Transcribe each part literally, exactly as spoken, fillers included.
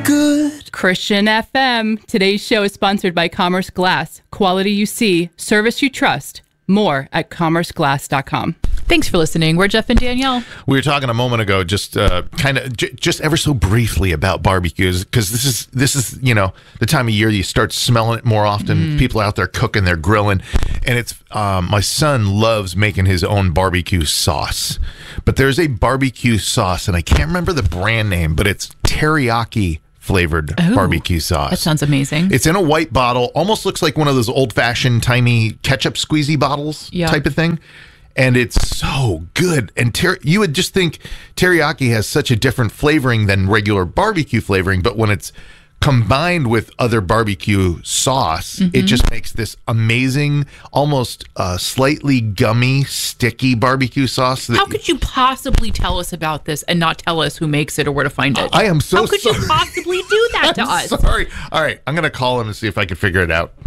Good. Christian F M. Today's show is sponsored by Commerce Glass. Quality you see, service you trust. More at commerce glass dot com. Thanks for listening. We're Jeff and Danielle. We were talking a moment ago, just uh, kind of, j- just ever so briefly about barbecues, because this is this is you know the time of year you start smelling it more often. Mm. People out there cooking, they're grilling, and it's um, my son loves making his own barbecue sauce. But there's a barbecue sauce, and I can't remember the brand name, but it's teriyaki flavored Ooh, barbecue sauce. That sounds amazing. It's in a white bottle, almost looks like one of those old-fashioned tiny ketchup squeezy bottles yeah. type of thing. And it's so good. And ter- you would just think teriyaki has such a different flavoring than regular barbecue flavoring, but when it's combined with other barbecue sauce, mm-hmm. it just makes this amazing, almost uh, slightly gummy, sticky barbecue sauce. That How could you possibly tell us about this and not tell us who makes it or where to find it? I am so How could sorry. you possibly do that to I'm us? Sorry. All right, I'm going to call him and see if I can figure it out.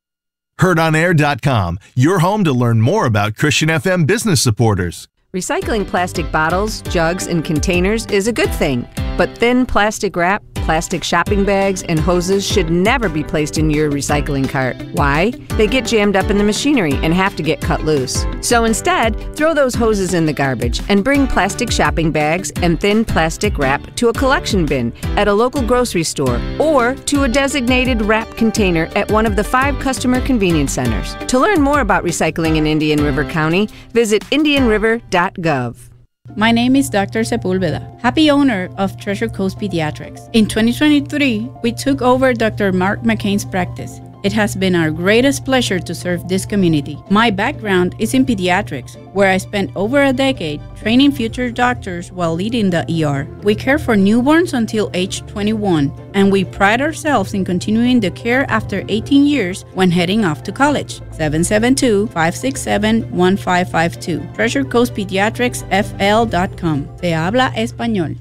heard on air dot com, your home to learn more about Christian F M business supporters. Recycling plastic bottles, jugs, and containers is a good thing, but thin plastic wrap, plastic shopping bags, and hoses should never be placed in your recycling cart. Why? They get jammed up in the machinery and have to get cut loose. So instead, throw those hoses in the garbage and bring plastic shopping bags and thin plastic wrap to a collection bin at a local grocery store or to a designated wrap container at one of the five customer convenience centers. To learn more about recycling in Indian River County, visit indian river dot gov. My name is Doctor Sepulveda, happy owner of Treasure Coast Pediatrics. In twenty twenty-three, we took over Doctor Mark McCain's practice. It has been our greatest pleasure to serve this community. My background is in pediatrics, where I spent over a decade training future doctors while leading the E R. We care for newborns until age twenty-one, and we pride ourselves in continuing the care after eighteen years when heading off to college. seven seven two, five six seven, one five five two. Treasure Coast Pediatrics F L dot com. Se habla español.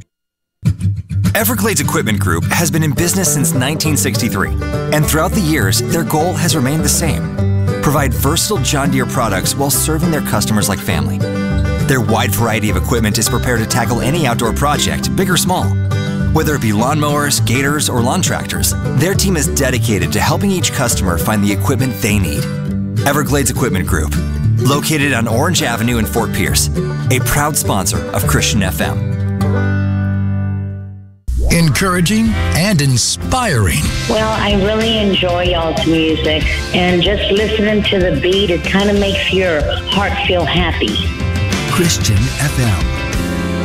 Everglades Equipment Group has been in business since nineteen sixty-three, and throughout the years, their goal has remained the same: provide versatile John Deere products while serving their customers like family. Their wide variety of equipment is prepared to tackle any outdoor project, big or small. Whether it be lawnmowers, gators, or lawn tractors, their team is dedicated to helping each customer find the equipment they need. Everglades Equipment Group, located on Orange Avenue in Fort Pierce, a proud sponsor of Christian F M. Encouraging and inspiring. Well, I really enjoy y'all's music, and just listening to the beat, it kind of makes your heart feel happy. Christian F M.